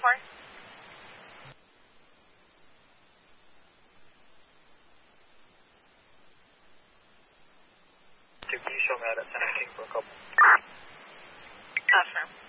for? 2B, show me out at 10 King for a couple. Affirm.